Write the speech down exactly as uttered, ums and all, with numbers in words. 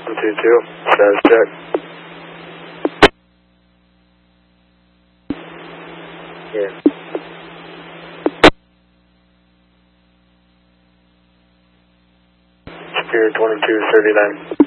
one two two, status check. Yeah. Spirit twenty-two thirty-nine.